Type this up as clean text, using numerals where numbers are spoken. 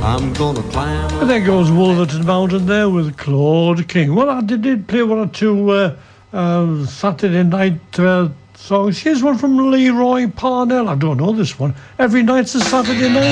I'm gonna climb. And there goes Wolverton Mountain there with Claude King. Well, I did play one or two Saturday night songs. Here's one from Leroy Parnell. I don't know this one. Every night's a Saturday night.